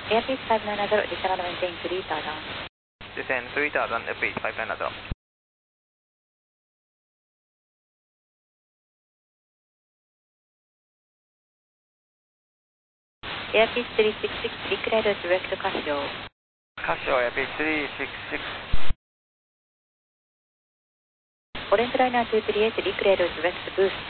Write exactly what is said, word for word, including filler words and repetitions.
Airbus five nine zero, descend and maintain three thousand. Descend three thousand, Airbus five nine zero. Airbus three six six, declare direct Casio. Casio, Airbus three six six. Orange Liner two three eight, declare direct boost.